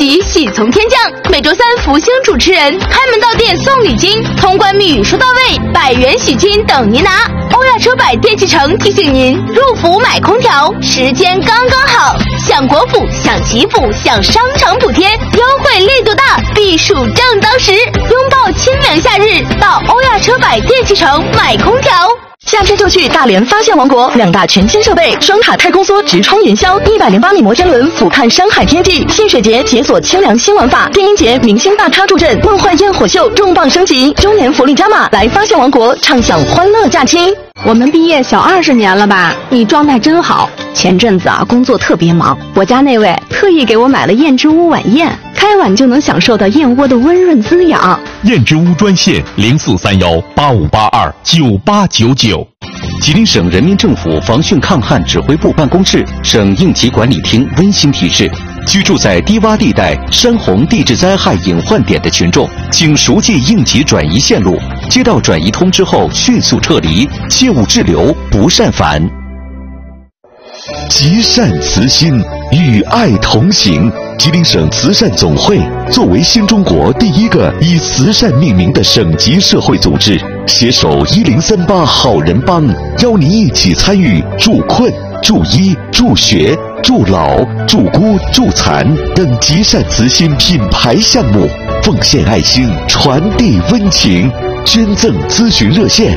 喜喜从天降。每周三福星主持人开门到店送礼金，通关密语说到位，100元喜金等您拿。欧亚车百电器城提醒您，入伏买空调时间刚刚好，享国府、享吉普、享商场补贴，优惠力度大，避暑正当时。拥抱清凉夏日，到欧亚车百电器城买空调。 夏天就去大连发现王国，2大全新设备，双塔太空梭直冲云霄，108米摩天轮俯瞰山海天际，戏水节解锁清凉新玩法，电音节明星大咖助阵，梦幻焰火秀重磅升级，周年福利加码，来发现王国畅享欢乐假期。 我们毕业小20年了吧？你状态真好。前阵子工作特别忙，我家那位特意给我买了燕之屋晚宴，开碗就能享受到燕窝的温润滋养。 燕之屋专线043185829899。 吉林省人民政府防汛抗旱指挥部办公室、省应急管理厅温馨提示：居住在低洼地带、山洪地质灾害隐患点的群众，请熟记应急转移线路，接到转移通知后迅速撤离，切勿滞留，不善返。 积善慈心，与爱同行。吉林省慈善总会作为新中国第一个以慈善命名的省级社会组织，携手1038好人帮，邀您一起参与助困、助医、助学、助老、助孤、助残等积善慈心品牌项目，奉献爱心，传递温情。捐赠咨询热线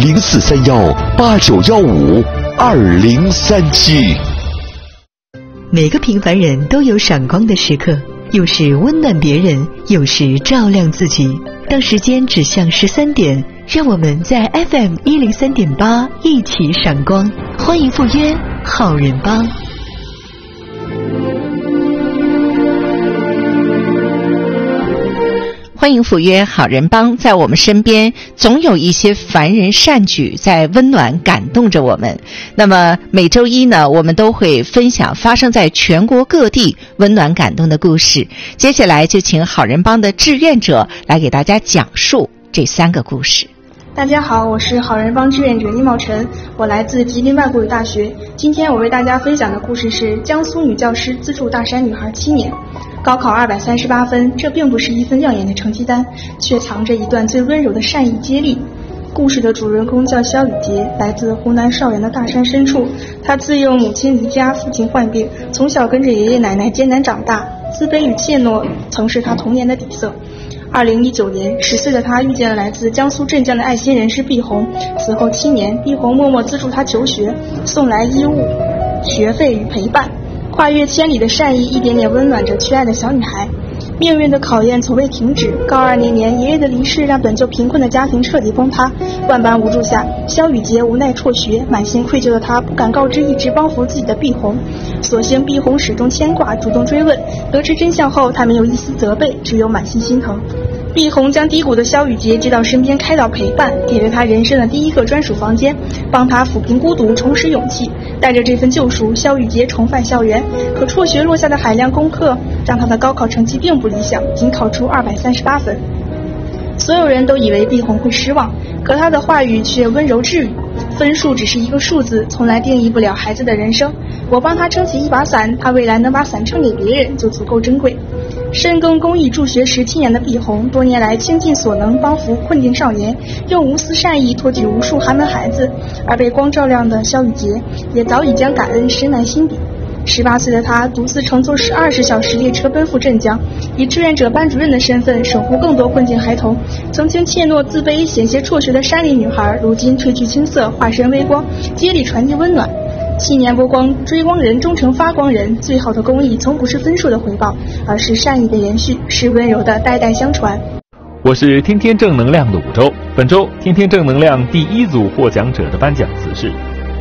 ：043189152037。 每个平凡人都有闪光的时刻，有时温暖别人，有时照亮自己。当时间指向13点，让我们在 FM 103.8一起闪光。欢迎赴约好人帮。 欢迎赴约好人帮，在我们身边总有一些凡人善举在温暖感动着我们。那么每周一呢，我们都会分享发生在全国各地温暖感动的故事。接下来就请好人帮的志愿者来给大家讲述这3个故事。 大家好，我是好人帮志愿者李茂晨，我来自吉林外国语大学。今天我为大家分享的故事是江苏女教师资助大山女孩7年。高考238分，这并不是一份亮眼的成绩单，却藏着一段最温柔的善意接力。故事的主人公叫肖雨洁，来自湖南邵阳的大山深处。她自幼母亲离家，父亲患病，从小跟着爷爷奶奶艰难长大，自卑与怯懦曾是她童年的底色。2019年，10岁的她遇见了来自江苏镇江的爱心人士毕红，此后7年，毕红默默资助她求学，送来衣物、学费与陪伴。跨越千里的善意，一点点温暖着缺爱的小女孩。命运的考验从未停止。高2那年，爷爷的离世让本就贫困的家庭彻底崩塌。万般无助下，肖雨洁无奈辍学，满心愧疚的她不敢告知一直帮扶自己的毕红。所幸毕红始终牵挂，主动追问。得知真相后，他没有一丝责备，只有满心心疼。毕红将低谷的肖雨洁接到身边，开导陪伴，给了她人生的第一个专属房间，帮她抚平孤独，重拾勇气。带着这份救赎，肖雨洁重返校园。可辍学落下的海量功课让她的高考成绩并不理想，仅考出238分。所有人都以为毕红会失望，可她的话语却温柔治愈。分数只是一个数字，从来定义不了孩子的人生。我帮他撑起一把伞，他未来能把伞撑给别人，就足够珍贵。深耕公益助学17年的毕红，多年来倾尽所能帮扶困境少年，用无私善意托举无数寒门孩子。而被光照亮的肖雨洁，也早已将感恩深埋心底。18岁的他独自乘坐20小时列车奔赴镇江，以志愿者班主任的身份守护更多困境孩童。曾经怯懦自卑险些辍学的山里女孩，如今褪去青涩，化身微光，接力传递温暖。7年播光，追光人终成发光人。最好的公益从不是分数的回报，而是善意的延续，是温柔的代代相传。 我是天天正能量的5周，本周天天正能量第1组获奖者的颁奖词是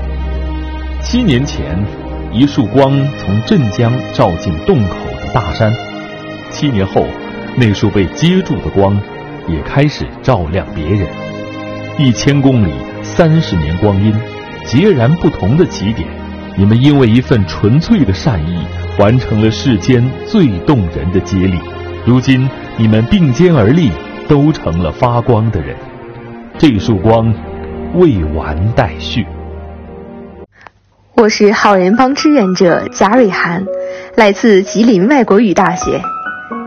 ：7年前，一束光从镇江照进洞口的大山，7年后，那束被接住的光也开始照亮别人。1000公里，30年光阴，截然不同的起点，你们因为一份纯粹的善意，完成了世间最动人的接力。如今，你们并肩而立，都成了发光的人。这束光未完待续。 我是好人帮志愿者贾蕊涵，来自吉林外国语大学。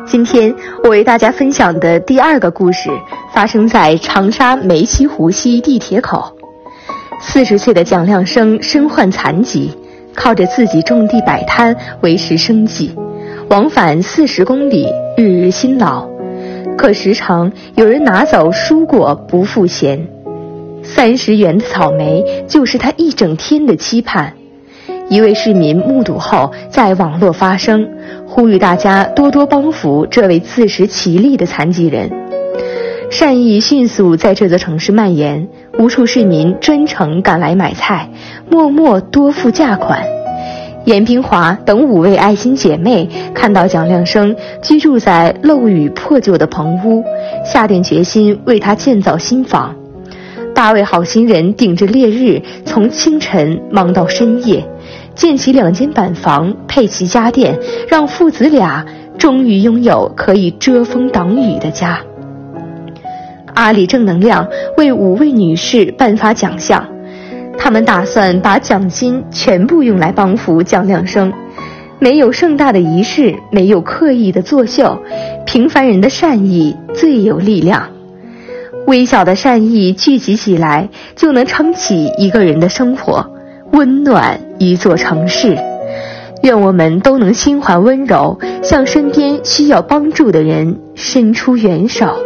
今天我为大家分享的第二个故事发生在长沙梅溪湖西地铁口。40岁的蒋亮生身患残疾，靠着自己种地摆摊维持生计，往返40公里，日日辛劳。可时常有人拿走蔬果不付钱，30元的草莓就是他一整天的期盼。一位市民目睹后在网络发声，呼吁大家多多帮扶这位自食其力的残疾人。善意迅速在这座城市蔓延，无数市民专程赶来买菜，默默多付价款。严冰华等5位爱心姐妹看到蒋亮生居住在漏雨破旧的棚屋，下定决心为他建造新房。8位好心人顶着烈日，从清晨忙到深夜，建起2间板房，配齐家电，让父子俩终于拥有可以遮风挡雨的家。阿里正能量为5位女士颁发奖项，他们打算把奖金全部用来帮扶蒋亮生。没有盛大的仪式，没有刻意的作秀，平凡人的善意最有力量。微小的善意聚集起来，就能撑起一个人的生活，温暖一座城市。愿我们都能心怀温柔，向身边需要帮助的人伸出援手。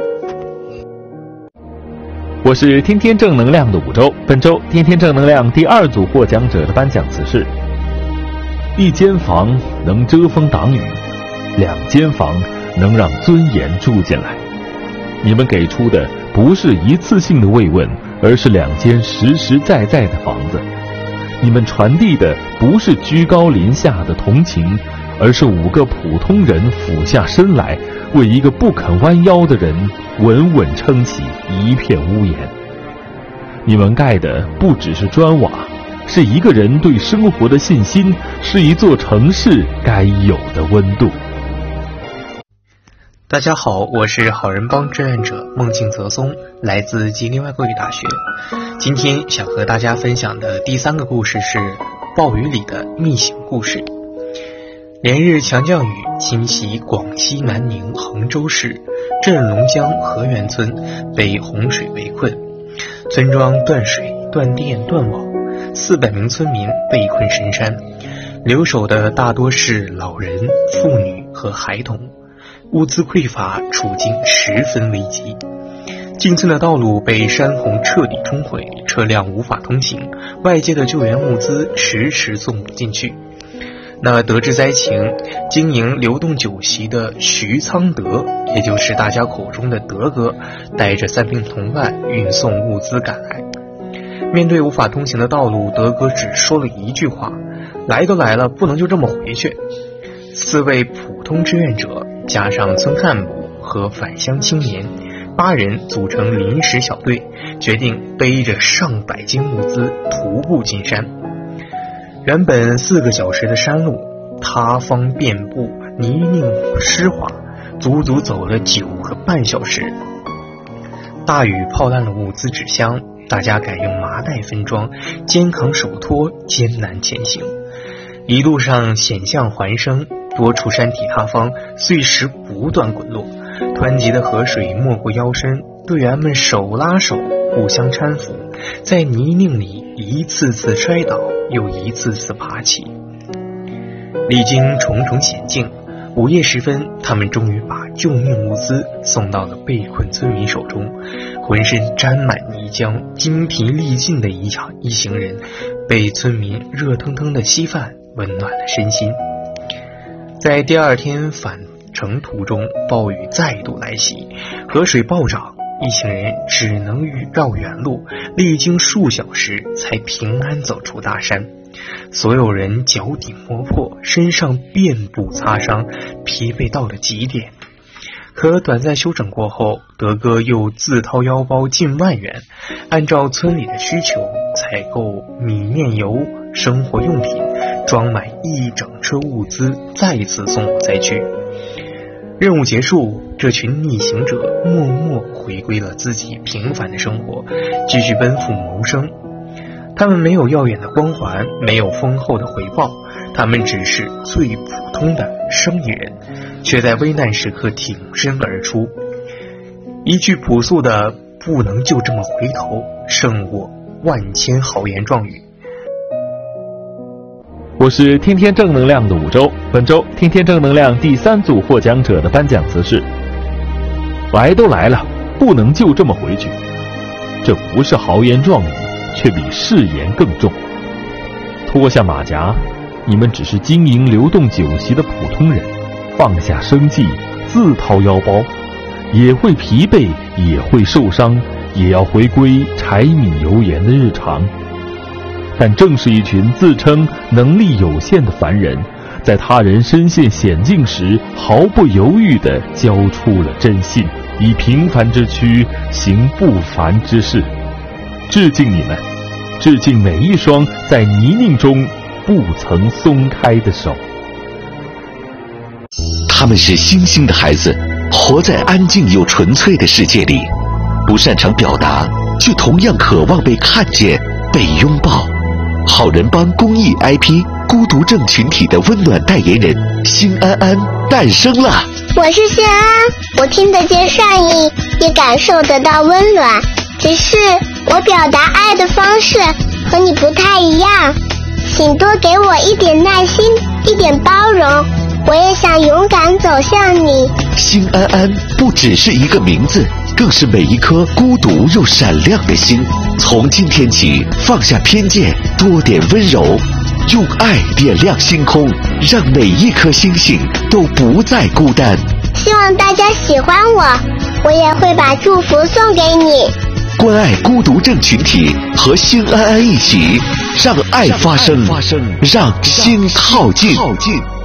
我是天天正能量的5周，本周天天正能量第2组获奖者的颁奖词是：一间房能遮风挡雨，2间房能让尊严住进来。你们给出的不是一次性的慰问，而是2间实实在在的房子。你们传递的不是居高临下的同情，而是5个普通人俯下身来，为一个不肯弯腰的人稳稳撑起一片屋檐。你们盖的不只是砖瓦，是一个人对生活的信心，是一座城市该有的温度。 大家好，我是好人帮志愿者孟庆泽松，来自吉林外国语大学。今天想和大家分享的第3个故事是暴雨里的逆行故事。连日强降雨侵袭广西南宁衡州市镇龙江河源村，被洪水围困，村庄断水、断电、断网，400名村民被困深山，留守的大多是老人、妇女和孩童，物资匮乏，处境十分危急。进村的道路被山洪彻底冲毁，车辆无法通行，外界的救援物资迟迟送不进去。那得知灾情，经营流动酒席的徐苍德，也就是大家口中的德哥，带着3名同伴运送物资赶来。面对无法通行的道路，德哥只说了一句话：来都来了，不能就这么回去。4位普通志愿者加上村干部和返乡青年，8人组成临时小队，决定背着上百斤物资徒步进山。原本4个小时的山路，塌方遍布，泥泞湿滑，足足走了9个半小时。大雨泡烂了物资纸箱，大家改用麻袋分装，肩扛手托，艰难前行。一路上险象环生，多处山体塌方，碎石不断滚落，湍急的河水没过腰身，队员们手拉手，互相搀扶，在泥泞里一次次摔倒，又一次次爬起。历经重重险境，午夜时分，他们终于把救命物资送到了被困村民手中。浑身沾满泥浆、精疲力尽的一行人，被村民热腾腾的稀饭温暖了身心。在第2天返程途中，暴雨再度来袭，河水暴涨，一行人只能绕远路，历经数小时才平安走出大山。所有人脚底磨破，身上遍布擦伤，疲惫到了极点。可短暂休整过后，德哥又自掏腰包近万元，按照村里的需求采购米面油、生活用品，装满一整车物资，再一次送往灾区。任务结束，这群逆行者默默回归了自己平凡的生活，继续奔赴谋生。他们没有耀眼的光环，没有丰厚的回报， 他们只是最普通的生意人，却在危难时刻挺身而出。一句朴素的不能就这么回头，胜过万千豪言壮语。 我是天天正能量的5周，本周天天正能量第3组获奖者的颁奖词是：来都来了，不能就这么回去。这不是豪言壮语，却比誓言更重。脱下马甲，你们只是经营流动酒席的普通人，放下生计，自掏腰包，也会疲惫，也会受伤，也要回归柴米油盐的日常。但正是一群自称能力有限的凡人，在他人身陷险境时毫不犹豫地交出了真心，以平凡之躯行不凡之事。致敬你们，致敬每一双在泥泞中不曾松开的手。 他们是星星的孩子，活在安静又纯粹的世界里，不擅长表达，却同样渴望被看见、被拥抱。好人帮公益 IP 孤独症群体的温暖代言人辛安安诞生了。 我是辛安安，我听得见善意，也感受得到温暖，只是我表达爱的方式和你不太一样，请多给我一点耐心，一点包容，我也想勇敢走向你。 辛安安不只是一个名字，更是每一颗孤独又闪亮的心。从今天起，放下偏见，多点温柔，用爱点亮星空，让每一颗星星都不再孤单。 希望大家喜欢我，我也会把祝福送给你。 关爱孤独症群体，和辛安安一起，让爱发生，让心靠近。